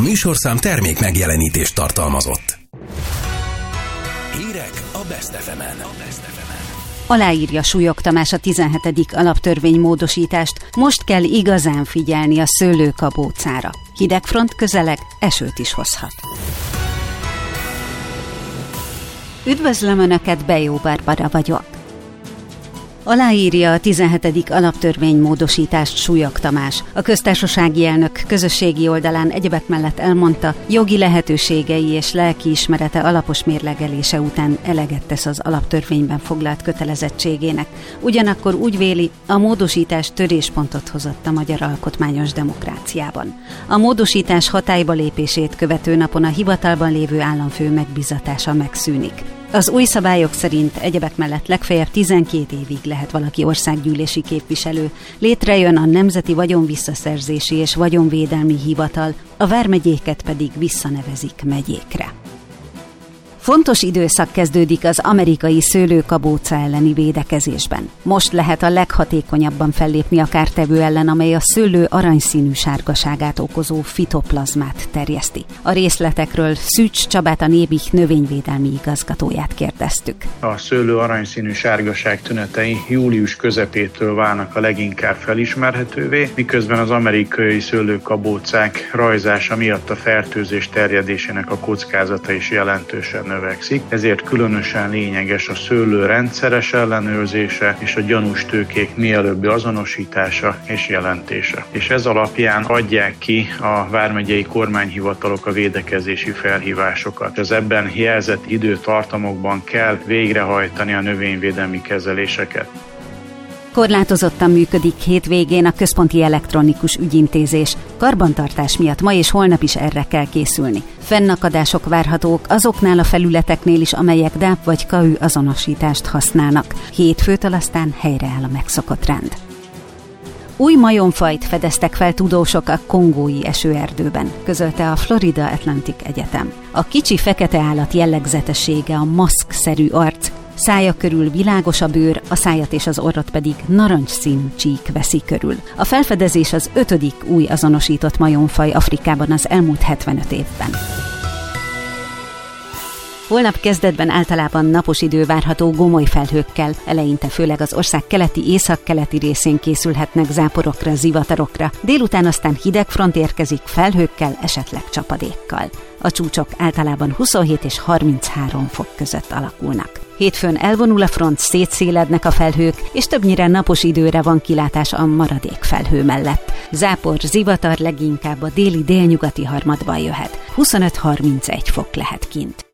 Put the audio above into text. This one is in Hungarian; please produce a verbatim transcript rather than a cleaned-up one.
műsorszám termék megjelenítést tartalmazott. Hírek a Best ef emen. Aláírja Súlyog Tamás a tizenhetedik alaptörvény-módosítást, most kell igazán figyelni a szőlőkabócára. Hidegfront közeleg, esőt is hozhat. Üdvözlöm Önöket, Bejó Barbara vagyok. Aláírja a tizenhetedik alaptörvény-módosítást Súlyog Tamás. A köztársasági elnök közösségi oldalán egyebek mellett elmondta, jogi lehetőségei és lelkiismerete alapos mérlegelése után eleget tesz az alaptörvényben foglalt kötelezettségének. Ugyanakkor úgy véli, a módosítás töréspontot hozott a magyar alkotmányos demokráciában. A módosítás hatályba lépését követő napon a hivatalban lévő államfő megbizatása megszűnik. Az új szabályok szerint egyebek mellett legfeljebb tizenkét évig lehet valaki országgyűlési képviselő, létrejön a Nemzeti Vagyonvisszaszerzési és Vagyonvédelmi Hivatal, a vármegyéket pedig visszanevezik megyékre. Fontos időszak kezdődik az amerikai szőlőkabóca elleni védekezésben. Most lehet a leghatékonyabban fellépni a kártevő ellen, amely a szőlő aranyszínű sárgaságát okozó fitoplazmát terjeszti. A részletekről Szűcs Csabát, a Nébih növényvédelmi igazgatóját kérdeztük. A szőlő aranyszínű sárgaság tünetei július közepétől válnak a leginkább felismerhetővé, miközben az amerikai szőlőkabócák rajzása miatt a fertőzés terjedésének a kockázata is jelentősen növekszik, ezért különösen lényeges a szőlő rendszeres ellenőrzése és a gyanús tőkék mielőbbi azonosítása és jelentése. És ez alapján adják ki a vármegyei kormányhivatalok a védekezési felhívásokat. Az ebben jelzett időtartamokban kell végrehajtani a növényvédelmi kezeléseket. Korlátozottan működik hétvégén a központi elektronikus ügyintézés. Karbantartás miatt ma és holnap is erre kell készülni. Fennakadások várhatók azoknál a felületeknél is, amelyek dáp vagy ká ü azonosítást használnak. Hétfőtől aztán helyreáll a megszokott rend. Új majomfajt fedeztek fel tudósok a kongói esőerdőben, közölte a Florida Atlantic Egyetem. A kicsi fekete állat jellegzetessége a maszkszerű arc, szája körül világos a bőr, a szájat és az orrot pedig narancsszínű csík veszi körül. A felfedezés az ötödik új azonosított majomfaj Afrikában az elmúlt hetvenöt évben. Holnap kezdetben általában napos idő várható gomoly felhőkkel, eleinte főleg az ország keleti északkeleti részén készülhetnek záporokra, zivatarokra, délután aztán hideg front érkezik felhőkkel, esetleg csapadékkal. A csúcsok általában huszonhét és harminchárom fok között alakulnak. Hétfőn elvonul a front, szétszélednek a felhők, és többnyire napos időre van kilátás a maradék felhő mellett. Zápor, zivatar leginkább a déli délnyugati harmadban jöhet. huszonöt-harmincegy fok lehet kint.